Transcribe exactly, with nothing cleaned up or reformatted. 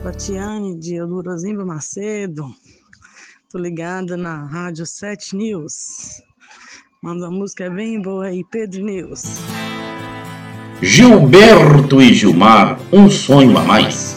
Tatiane de Eldorozimba Macedo. Tô ligada na Rádio sete News. Manda a música bem boa aí, Pedro News. Gilberto e Gilmar, um sonho a mais.